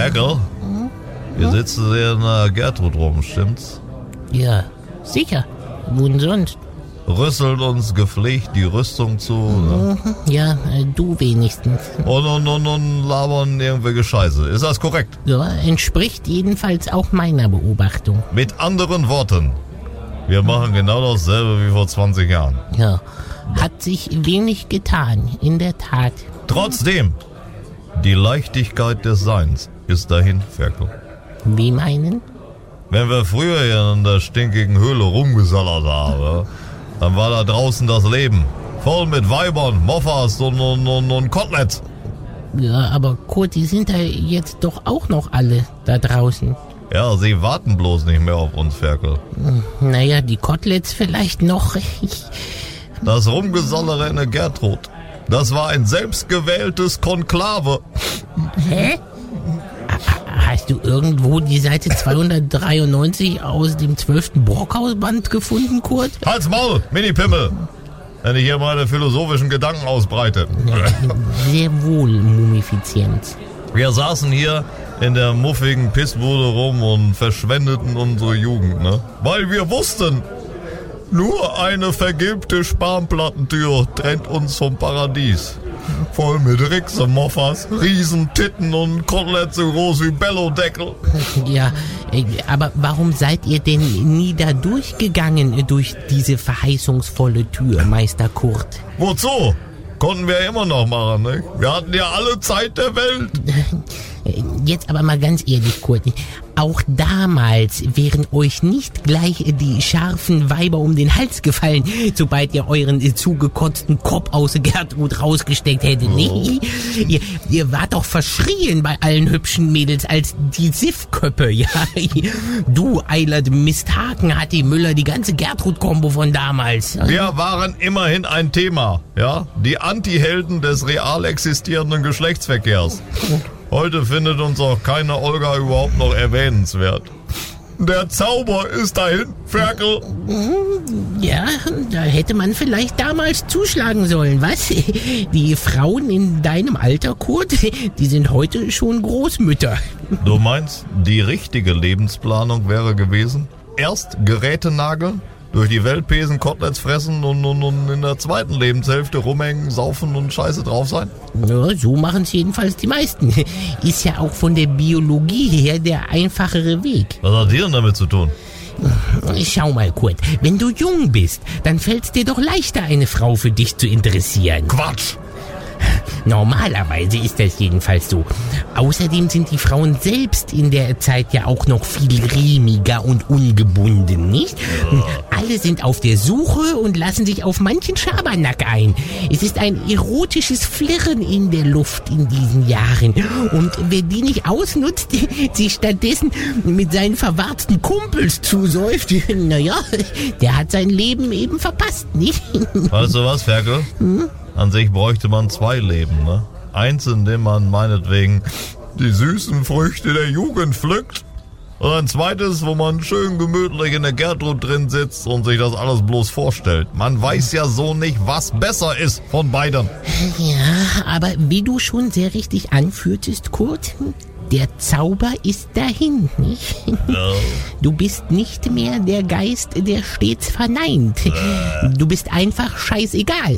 Ferkel, wir sitzen hier in der Gertrud rum, stimmt's? Ja, sicher. Wo denn sonst? Rüsselt uns gepflegt die Rüstung zu, ne? Ja, du wenigstens. Und labern irgendwelche Scheiße. Ist das korrekt? Ja, entspricht jedenfalls auch meiner Beobachtung. Mit anderen Worten, wir machen genau dasselbe wie vor 20 Jahren. Ja, hat sich wenig getan, in der Tat. Trotzdem, die Leichtigkeit des Seins ist dahin, Ferkel. Wie meinen? Wenn wir früher hier in der stinkigen Höhle rumgesallert haben, dann war da draußen das Leben. Voll mit Weibern, Moffas und Koteletts. Ja, aber Kurt, die sind da jetzt doch auch noch alle da draußen. Ja, sie warten bloß nicht mehr auf uns, Ferkel. Naja, die Koteletts vielleicht noch. Das Rumgesallere in der Gertrud, das war ein selbstgewähltes Konklave. Hä? Hast du irgendwo die Seite 293 aus dem 12. Brockhaus-Band gefunden, Kurt? Halt's Maul, Mini-Pimmel, wenn ich hier meine philosophischen Gedanken ausbreite. Ja, sehr wohl mumifizient. Wir saßen hier in der muffigen Pissbude rum und verschwendeten unsere Jugend, ne? Weil wir wussten, nur eine vergilbte Spanplattentür trennt uns vom Paradies. Voll mit Rixe, Moffas, Riesentitten und Koteletts so groß wie Bellodeckel. Ja, aber warum seid ihr denn nie da durchgegangen durch diese verheißungsvolle Tür, Meister Kurt? Wozu? Konnten wir immer noch machen, ne? Wir hatten ja alle Zeit der Welt. Jetzt aber mal ganz ehrlich, Kurt. Auch damals wären euch nicht gleich die scharfen Weiber um den Hals gefallen, sobald ihr euren zugekotzten Kopf aus Gertrud rausgesteckt hättet. Nee, ihr wart doch verschrien bei allen hübschen Mädels als die Siffköppe, ja. Du, Eilert Misthaken, hat die Müller, die ganze Gertrud-Kombo von damals. Wir waren immerhin ein Thema, ja. Die Antihelden des real existierenden Geschlechtsverkehrs. Heute findet uns auch keine Olga überhaupt noch erwähnenswert. Der Zauber ist dahin, Ferkel. Ja, da hätte man vielleicht damals zuschlagen sollen, was? Die Frauen in deinem Alter, Kurt, die sind heute schon Großmütter. Du meinst, die richtige Lebensplanung wäre gewesen? Erst Geräte nageln, durch die Welt pesen, Koteletts fressen und in der zweiten Lebenshälfte rumhängen, saufen und Scheiße drauf sein? Ja, so machen es jedenfalls die meisten. Ist ja auch von der Biologie her der einfachere Weg. Was hat dir denn damit zu tun? Schau mal, Kurt, wenn du jung bist, dann fällt es dir doch leichter, eine Frau für dich zu interessieren. Quatsch! Normalerweise ist das jedenfalls so. Außerdem sind die Frauen selbst in der Zeit ja auch noch viel remiger und ungebunden, nicht? Ja. Alle sind auf der Suche und lassen sich auf manchen Schabernack ein. Es ist ein erotisches Flirren in der Luft in diesen Jahren. Und wer die nicht ausnutzt, sich stattdessen mit seinen verwarzten Kumpels zusäuft, naja, der hat sein Leben eben verpasst, nicht? Weißt du was, Ferkel? An sich bräuchte man zwei Leben, ne? Eins, in dem man meinetwegen die süßen Früchte der Jugend pflückt. Und ein zweites, wo man schön gemütlich in der Gertrud drin sitzt und sich das alles bloß vorstellt. Man weiß ja so nicht, was besser ist von beiden. Ja, aber wie du schon sehr richtig anführtest, Kurt, der Zauber ist dahin, nicht? Ja. Du bist nicht mehr der Geist, der stets verneint. Du bist einfach scheißegal.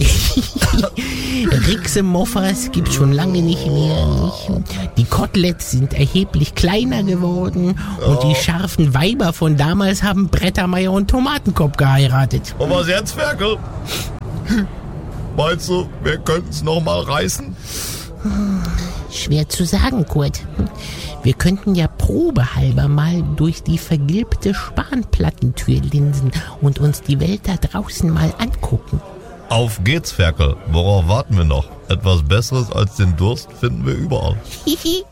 Rixe Moffas gibt's schon lange nicht mehr, nicht? Die Koteletts sind erheblich kleiner geworden und die scharfen Weiber von damals haben Brettermeier und Tomatenkopf geheiratet. Und was jetzt, Ferkel? Meinst du, wir können's noch mal reißen? Schwer zu sagen, Kurt. Wir könnten ja probehalber mal durch die vergilbte Spanplattentür linsen und uns die Welt da draußen mal angucken. Auf geht's, Ferkel. Worauf warten wir noch? Etwas Besseres als den Durst finden wir überall. Hihi.